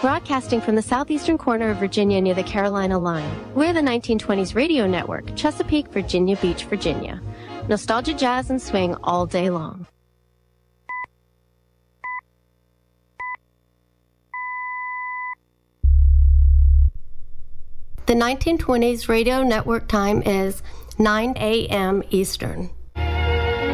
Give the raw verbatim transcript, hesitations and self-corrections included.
Broadcasting from the southeastern corner of Virginia near the Carolina line, we're the nineteen twenties Radio Network, Chesapeake, Virginia Beach, Virginia. Nostalgia, jazz, and swing all day long. The nineteen twenties Radio Network time is nine a m Eastern.